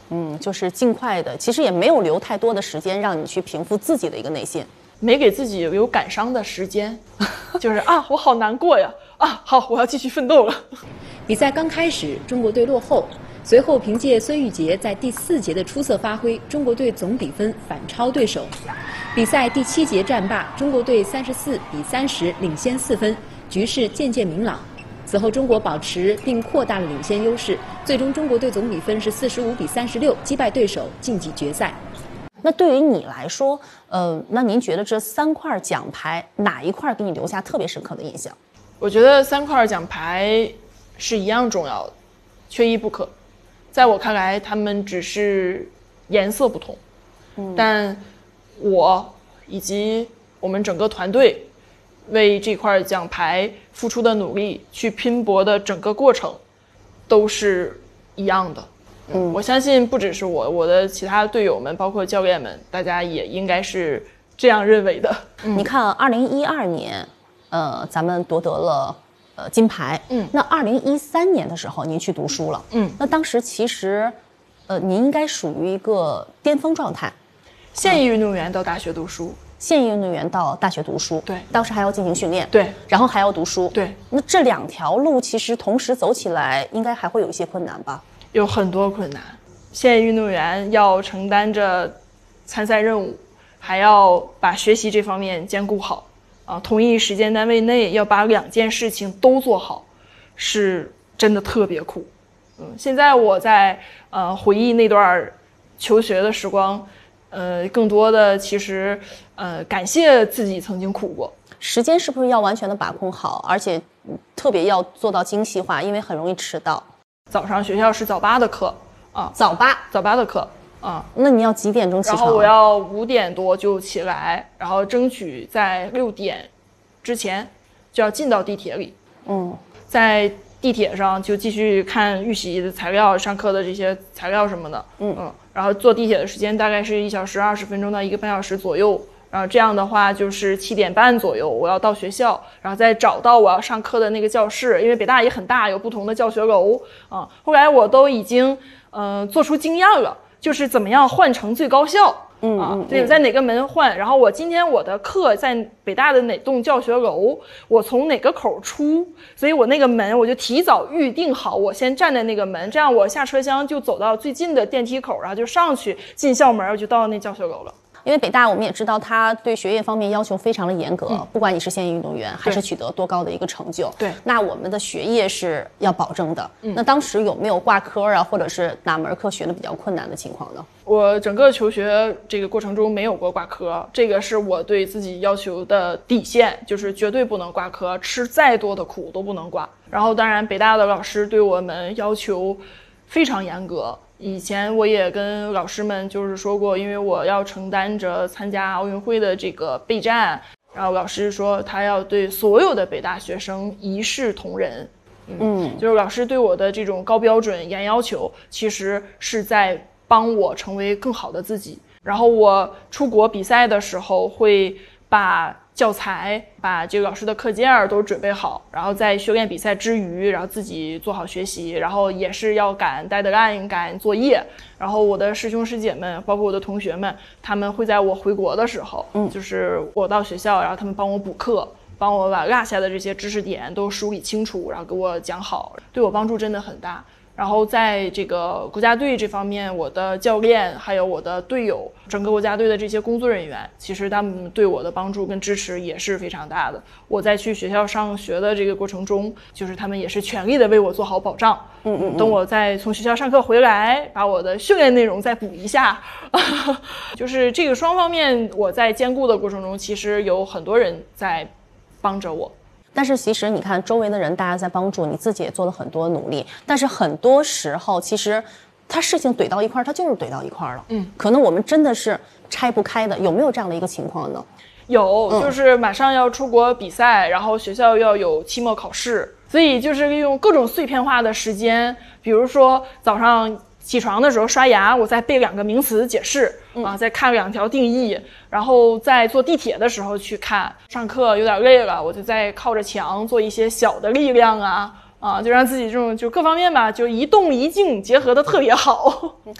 就是尽快的，其实也没有留太多的时间让你去平复自己的一个内心， 没给自己有感伤的时间，就是我好难过呀，好，我要继续奋斗了。 比赛刚开始，中国队落后，随后凭借孙玉洁在第4节的出色发挥，中国队总比分反超对手。比赛第7节战罢，中国队34-30领先4分，局势渐渐明朗。此后，中国保持并扩大了领先优势，最终中国队总比分是45-36击败对手晋级决赛。 那对于你来说，那您觉得这3块奖牌哪一块给你留下特别深刻的印象？ 我觉得3块奖牌是一样重要的，缺一不可。在我看来，他们只是颜色不同，但我以及我们整个团队为这块奖牌付出的努力，去拼搏的整个过程，都是一样的。我相信不只是我的其他队友们，包括教练们，大家也应该是这样认为的。 你看2012年，咱们夺得了金牌。那2013年的时候，您去读书了。那当时其实，您应该属于一个巅峰状态。 现役运动员到大学读书， 现役运动员到大学读书， 对， 当时还要进行训练， 对， 然后还要读书， 对。 那这2条路其实同时走起来，应该还会有一些困难吧？ 有很多困难。现役运动员要承担着参赛任务，还要把学习这方面兼顾好。同一时间单位内要把2件事情都做好，是真的特别苦。现在我在回忆那段求学的时光，更多的其实感谢自己曾经苦过。 时间是不是要完全的把控好，而且特别要做到精细化，因为很容易迟到。 早上学校是早8的课早8 的课那你要几点钟起床？ 然后我要5点多就起来，然后争取在6点之前就要进到地铁里。在地铁上就继续看预习的材料、上课的这些材料什么的。然后坐地铁的时间大概是1小时20分钟到1个半小时左右。然后这样的话就是7点半左右我要到学校，然后再找到我要上课的那个教室，因为北大也很大，有不同的教学楼后来我都已经做出经验了，就是怎么样换乘最高效。在哪个门换，然后我今天我的课在北大的哪栋教学楼，我从哪个口出，所以我那个门我就提早预定好，我先站在那个门，这样我下车厢就走到最近的电梯口，然后就上去进校门，我就到那教学楼了。 因为北大我们也知道它对学业方面要求非常的严格，不管你是现役运动员还是取得多高的一个成就， 对， 那我们的学业是要保证的。那当时有没有挂科啊，或者是哪门课学的比较困难的情况呢？ 我整个求学这个过程中没有过挂科，这个是我对自己要求的底线，就是绝对不能挂科，吃再多的苦都不能挂。然后当然北大的老师对我们要求非常严格，以前我也跟老师们就是说过，因为我要承担着参加奥运会的这个备战，然后老师说他要对所有的北大学生一视同仁。就是老师对我的这种高标准严要求，其实是在帮我成为更好的自己。然后我出国比赛的时候会把教材、把这个老师的课件都准备好，然后在训练比赛之余，然后自己做好学习，然后也是要赶 deadline 赶作业。然后我的师兄师姐们，包括我的同学们，他们会在我回国的时候，就是我到学校，然后他们帮我补课，帮我把落下的这些知识点都梳理清楚，然后给我讲好，对我帮助真的很大。然后在这个国家队这方面，我的教练还有我的队友，整个国家队的这些工作人员，其实他们对我的帮助跟支持也是非常大的。我在去学校上学的这个过程中，就是他们也是全力的为我做好保障。等我再从学校上课回来，把我的训练内容再补一下，就是这个双方面我在兼顾的过程中，其实有很多人在帮着我。 但是其实你看周围的人大家在帮助你，自己也做了很多努力，但是很多时候其实他事情怼到一块儿，他就是怼到一块儿了。可能我们真的是拆不开的。有没有这样的一个情况呢？ 有，就是马上要出国比赛，然后学校要有期末考试，所以就是利用各种碎片化的时间，比如说早上起床的时候刷牙，我再背2个名词解释再看2条定义，然后在坐地铁的时候去看，上课有点累了，我就再靠着墙做一些小的力量就让自己这种就各方面吧，就一动一静结合的特别好。